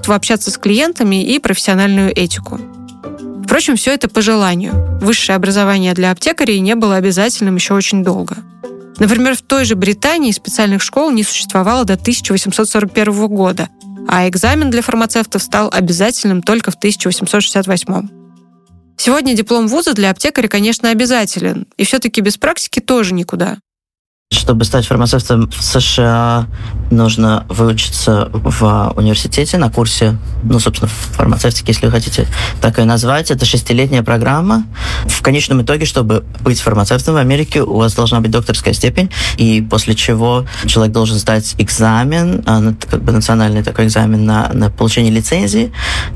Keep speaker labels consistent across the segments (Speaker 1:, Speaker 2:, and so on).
Speaker 1: искусство общаться с клиентами и профессиональную этику. Впрочем, все это по желанию. Высшее образование для аптекарей не было обязательным еще очень долго. Например, в той же Британии специальных школ не существовало до 1841 года, а экзамен для фармацевтов стал обязательным только в 1868. Сегодня диплом вуза для аптекаря, конечно, обязателен, и все-таки без практики тоже никуда.
Speaker 2: Чтобы стать фармацевтом в США, нужно выучиться в университете на курсе, собственно, фармацевтики, если вы хотите так и назвать. Это 6-летняя программа. В конечном итоге, чтобы быть фармацевтом в Америке, у вас должна быть докторская степень, и после чего человек должен сдать экзамен, национальный такой экзамен на получение лицензии,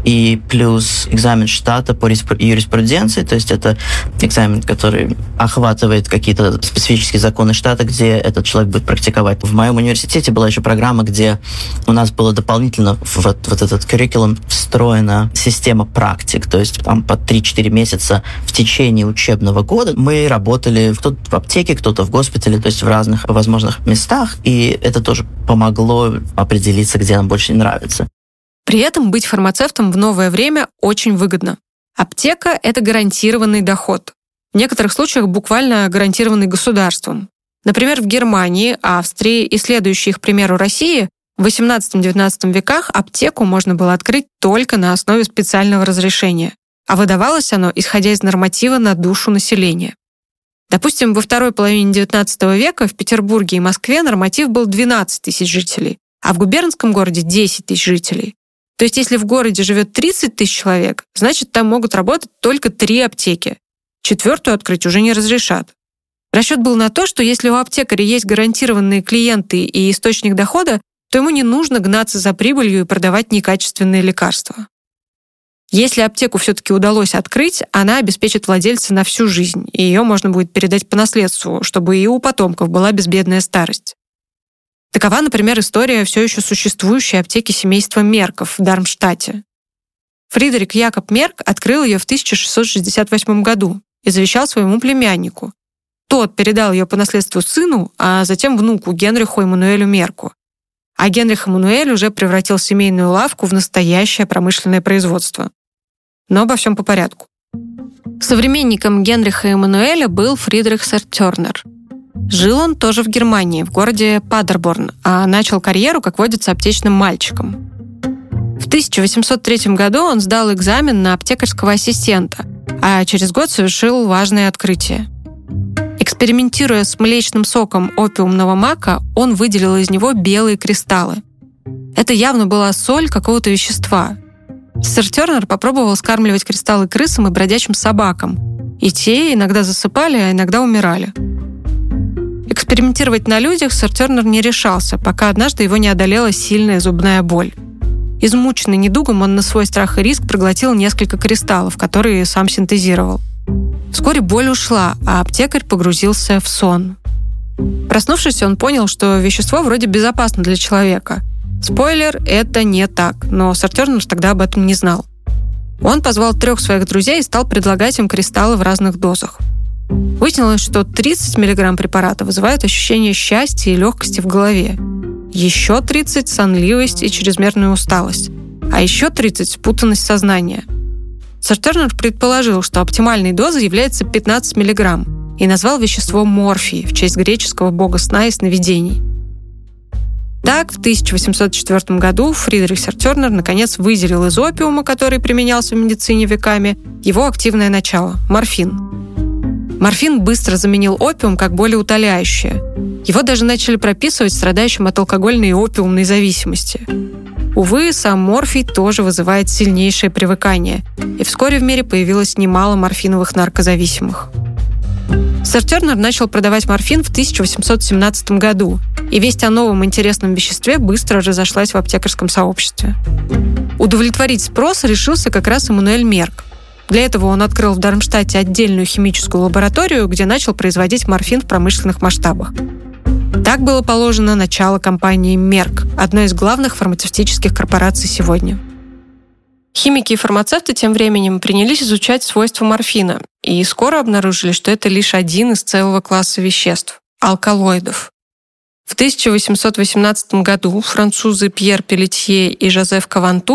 Speaker 2: и плюс экзамен штата по юриспруденции, то есть это экзамен, который охватывает какие-то специфические законы штата, где этот человек будет практиковать. В моем университете была еще программа, где у нас было дополнительно в этот curriculum встроена система практик, то есть там по 3-4 месяца в течение учебного года мы работали кто-то в аптеке, кто-то в госпитале, то есть в разных возможных местах, и это тоже помогло определиться, где нам больше нравится.
Speaker 1: При этом быть фармацевтом в новое время очень выгодно. Аптека — это гарантированный доход. В некоторых случаях буквально гарантированный государством. Например, в Германии, Австрии и следующей их примеру России в XVIII-XIX веках аптеку можно было открыть только на основе специального разрешения, а выдавалось оно, исходя из норматива на душу населения. Допустим, во второй половине XIX века в Петербурге и Москве норматив был 12 тысяч жителей, а в губернском городе 10 тысяч жителей. То есть если в городе живет 30 тысяч человек, значит, там могут работать только 3 аптеки. 4-ю открыть уже не разрешат. Расчет был на то, что если у аптекаря есть гарантированные клиенты и источник дохода, то ему не нужно гнаться за прибылью и продавать некачественные лекарства. Если аптеку все-таки удалось открыть, она обеспечит владельца на всю жизнь, и ее можно будет передать по наследству, чтобы и у потомков была безбедная старость. Такова, например, история все еще существующей аптеки семейства Мерков в Дармштадте. Фридрих Якоб Мерк открыл ее в 1668 году и завещал своему племяннику. Тот передал ее по наследству сыну, а затем внуку Генриху Эммануэлю Мерку. А Генрих Эммануэль уже превратил семейную лавку в настоящее промышленное производство. Но обо всем по порядку. Современником Генриха Эммануэля был Фридрих Сертёрнер. Жил он тоже в Германии, в городе Падерборн, а начал карьеру, как водится, аптечным мальчиком. В 1803 году он сдал экзамен на аптекарского ассистента, а через год совершил важное открытие. Экспериментируя с млечным соком опиумного мака, он выделил из него белые кристаллы. Это явно была соль какого-то вещества. Сертёрнер попробовал скармливать кристаллы крысам и бродячим собакам, и те иногда засыпали, а иногда умирали. Экспериментировать на людях Сертёрнер не решался, пока однажды его не одолела сильная зубная боль. Измученный недугом, он на свой страх и риск проглотил несколько кристаллов, которые сам синтезировал. Вскоре боль ушла, а аптекарь погрузился в сон. Проснувшись, он понял, что вещество вроде безопасно для человека. Спойлер, это не так, но Сертёрнер тогда об этом не знал. Он позвал 3 своих друзей и стал предлагать им кристаллы в разных дозах. Выяснилось, что 30 мг препарата вызывает ощущение счастья и легкости в голове. Еще 30 – сонливость и чрезмерную усталость. А еще 30 – спутанность сознания. Сертёрнер предположил, что оптимальной дозой является 15 мг и назвал вещество морфий в честь греческого бога сна и сновидений. Так, в 1804 году Фридрих Сертёрнер наконец выделил из опиума, который применялся в медицине веками, его активное начало – морфин. Морфин быстро заменил опиум как болеутоляющее. Его даже начали прописывать страдающим от алкогольной и опиумной зависимости. Увы, сам морфий тоже вызывает сильнейшее привыкание, и вскоре в мире появилось немало морфиновых наркозависимых. Сертёрнер начал продавать морфин в 1817 году, и весть о новом интересном веществе быстро разошлась в аптекарском сообществе. Удовлетворить спрос решился как раз Эммануэль Мерк. Для этого он открыл в Дармштадте отдельную химическую лабораторию, где начал производить морфин в промышленных масштабах. Так было положено начало компании Мерк, одной из главных фармацевтических корпораций сегодня. Химики и фармацевты тем временем принялись изучать свойства морфина и скоро обнаружили, что это лишь один из целого класса веществ – алкалоидов. В 1818 году французы Пьер Пелетье и Жозеф Каванту